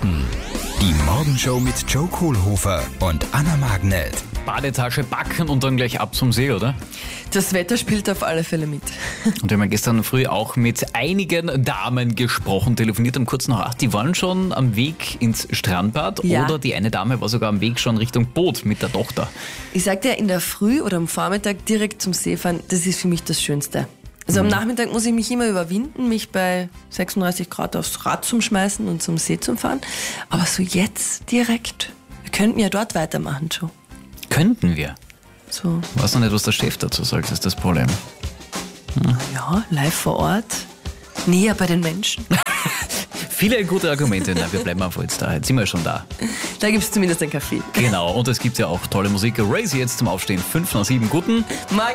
Minuten. Die Morgenshow mit Joe Kohlhofer und Anna Magnet. Badetasche packen und dann gleich ab zum See, oder? Das Wetter spielt auf alle Fälle mit. Und wir haben gestern früh auch mit einigen Damen gesprochen, telefoniert um kurz nach 8. Die waren schon am Weg ins Strandbad Ja. oder die eine Dame war sogar am Weg schon Richtung Boot mit der Tochter. Ich sag dir, in der Früh oder am Vormittag direkt zum See fahren, das ist für mich das Schönste. Also am Nachmittag muss ich mich immer überwinden, mich bei 36 Grad aufs Rad zum Schmeißen und zum See zum fahren. Aber so jetzt direkt, wir könnten ja dort weitermachen, Joe. Könnten wir. So, Weiß noch nicht, was der Chef dazu sagt, das ist das Problem. ja, live vor Ort, näher bei den Menschen. Viele gute Argumente. Na, wir bleiben einfach jetzt da. Jetzt sind wir schon da. Da gibt's zumindest einen Kaffee. Genau. Und es gibt ja auch tolle Musik. Raise jetzt zum Aufstehen. 5 nach 7. Guten Morgen.